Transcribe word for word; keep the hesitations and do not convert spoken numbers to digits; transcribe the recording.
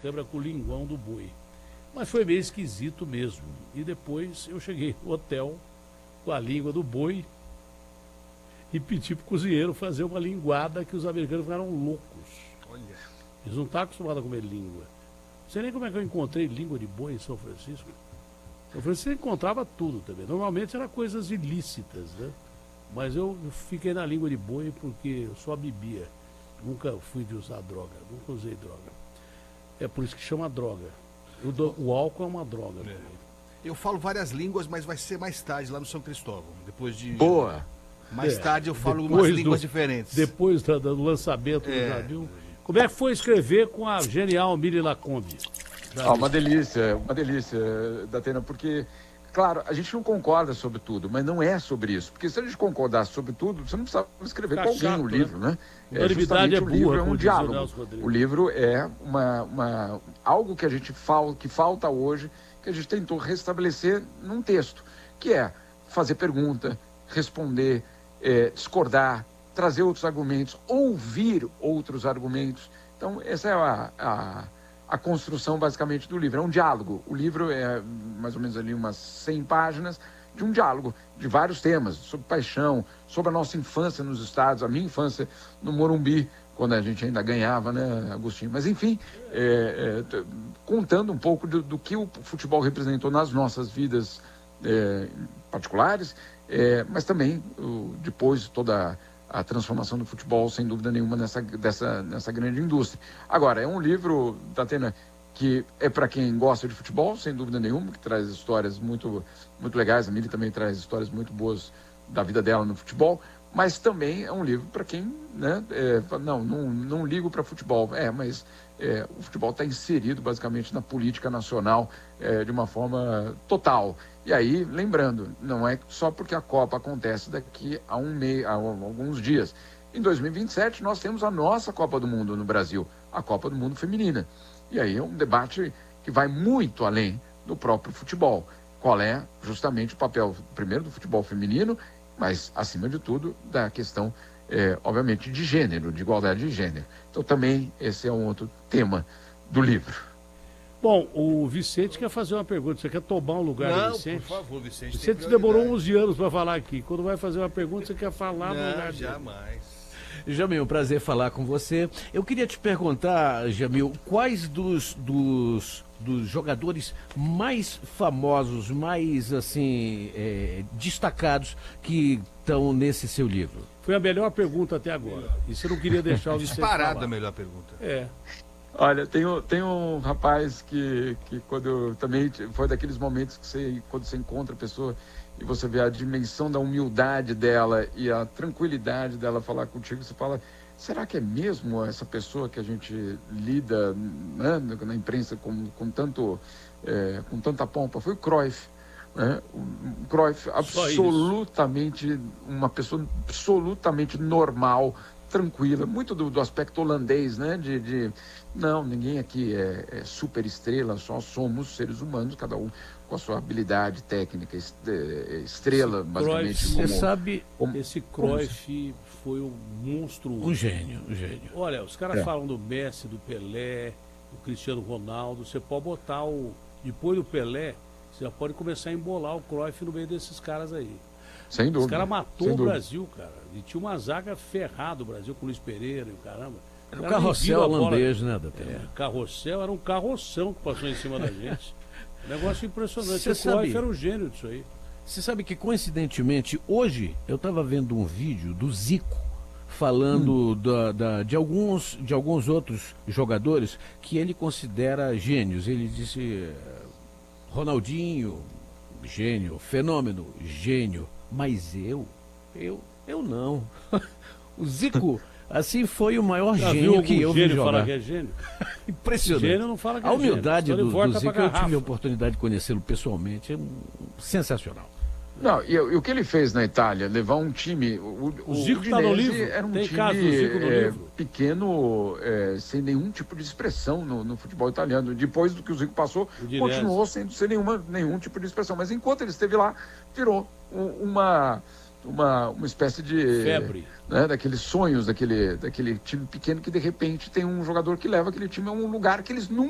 câmera com o linguão do boi. Mas foi meio esquisito mesmo. E depois eu cheguei no hotel com a língua do boi e pedi pro cozinheiro fazer uma linguada que os americanos ficaram loucos. Olha. Eles não estão acostumados a comer língua. Não sei nem como é que eu encontrei língua de boi em São Francisco. São Francisco encontrava tudo também. Normalmente eram coisas ilícitas, né? Mas eu fiquei na língua de boi porque eu só bebia. Nunca fui de usar droga. Nunca usei droga. É por isso que chama droga. O, do, o álcool é uma droga. É. Eu falo várias línguas, mas vai ser mais tarde lá no São Cristóvão. Depois de. Boa! Mais é, tarde eu falo umas línguas do, diferentes. Depois do, do lançamento é. do navio. Como é que foi escrever com a genial Mili Lacombe? Ah, uma delícia, uma delícia, Datena, porque, claro, a gente não concorda sobre tudo, mas não é sobre isso. Porque se a gente concordasse sobre tudo, você não precisava escrever Fica com alguém chato, o livro, né? né? É, justamente é burra, o livro é um como diálogo. diz o O livro é uma, uma, algo que a gente fal, que falta hoje, que a gente tentou restabelecer num texto, que é fazer pergunta, responder, é, discordar, trazer outros argumentos, ouvir outros argumentos. Então, essa é a, a, a construção, basicamente, do livro. É um diálogo. O livro é mais ou menos ali umas cem páginas de um diálogo de vários temas, sobre paixão, sobre a nossa infância nos estados, a minha infância no Morumbi, quando a gente ainda ganhava, né, Agostinho? Mas, enfim, é, é, contando um pouco do, do que o futebol representou nas nossas vidas é, particulares, é, mas também o, depois toda a transformação do futebol, sem dúvida nenhuma, nessa, dessa, nessa grande indústria. Agora, é um livro, Datena, que é para quem gosta de futebol, sem dúvida nenhuma, que traz histórias muito, muito legais. A Mili também traz histórias muito boas da vida dela no futebol, mas também é um livro para quem, né, é, não, não, não ligo para futebol. É, mas é, o futebol está inserido basicamente na política nacional é, de uma forma total. E aí, lembrando, não é só porque a Copa acontece daqui a, um mei, a alguns dias. Em dois mil e vinte e sete, nós temos a nossa Copa do Mundo no Brasil, a Copa do Mundo Feminina. E aí é um debate que vai muito além do próprio futebol. Qual é justamente o papel, primeiro, do futebol feminino, mas, acima de tudo, da questão, é, obviamente, de gênero, de igualdade de gênero. Então, também, esse é um outro tema do livro. Bom, o Vicente quer fazer uma pergunta. Você quer tomar um lugar Não, do Vicente? por favor, Vicente. Vicente demorou onze anos para falar aqui. Quando vai fazer uma pergunta, você quer falar Não, no lugar dele. jamais. Jamil, prazer falar com você. Eu queria te perguntar, Jamil, quais dos, dos, dos jogadores mais famosos, mais assim, é, destacados que estão nesse seu livro? Foi a melhor pergunta até agora. E você não queria deixar o Vicente Disparada falar. a melhor pergunta. É. Olha, tem, tem um rapaz que, que quando eu, também foi daqueles momentos que você, quando você encontra a pessoa e você vê a dimensão da humildade dela e a tranquilidade dela falar contigo, você fala, será que é mesmo essa pessoa que a gente lida, né, na imprensa com, com, tanto, é, com tanta pompa? Foi o Cruyff. Né? O Cruyff, absolutamente, uma pessoa absolutamente normal, tranquila, muito do, do aspecto holandês, né? De, de não, ninguém aqui é, é super estrela, só somos seres humanos, cada um com a sua habilidade técnica, estrela, esse basicamente. Cruyff, Como, você sabe, como, esse Cruyff foi um monstro. Um gênio, um gênio. Olha, os caras é. falam do Messi, do Pelé, do Cristiano Ronaldo. Você pode botar o. Depois do Pelé, você já pode começar a embolar o Cruyff no meio desses caras aí. Sem dúvida. Os caras matou o Brasil, cara. E tinha uma zaga ferrada o Brasil com o Luiz Pereira e o caramba. Era um carrossel holandês, né, Datena? É, carrossel, era um carroção que passou em cima da gente. Um negócio impressionante. Cê o Cruyff sabe, era o gênio disso aí. Você sabe que, coincidentemente, hoje eu estava vendo um vídeo do Zico falando hum. da, da, de, alguns, de alguns outros jogadores que ele considera gênios. Ele disse, Ronaldinho, gênio, Fenômeno, gênio. Mas eu, eu, eu não. O Zico, assim, foi o maior Já gênio que eu vi gênio jogar. Falar que é gênio? Impressionante. Gênio não fala que é a humildade gênio, do, do Zico, eu garrafa. tive a oportunidade de conhecê-lo pessoalmente, é sensacional. Não, e, e o que ele fez na Itália, levar um time... O, o Zico está no livro? Era um Tem time caso do Zico no é, livro? pequeno, é, sem nenhum tipo de expressão no, no futebol italiano. Depois do que o Zico passou, continuou sem, sem nenhuma, nenhum tipo de expressão. Mas enquanto ele esteve lá, virou uma... Uma, uma espécie de... Febre. Né, daqueles sonhos daquele, daquele time pequeno que, de repente, tem um jogador que leva aquele time a um lugar que eles nunca